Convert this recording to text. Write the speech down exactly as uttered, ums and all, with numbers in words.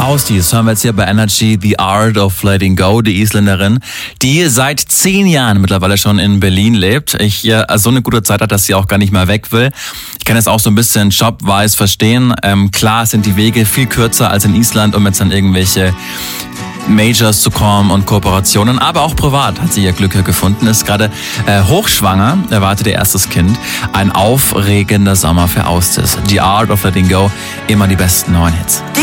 Austie, das hören wir jetzt hier bei Energy, The Art of Letting Go, die Isländerin, die seit zehn Jahren mittlerweile schon in Berlin lebt. Ich äh, so eine gute Zeit hat, dass sie auch gar nicht mehr weg will. Ich kann das auch so ein bisschen jobwise verstehen. Ähm, klar sind die Wege viel kürzer als in Island, um jetzt an irgendwelche Majors zu kommen und Kooperationen, aber auch privat hat sie ihr Glück gefunden, ist gerade äh, hochschwanger, erwartet ihr erstes Kind. Ein aufregender Sommer für Austis. The Art of Letting Go, immer die besten neuen Hits.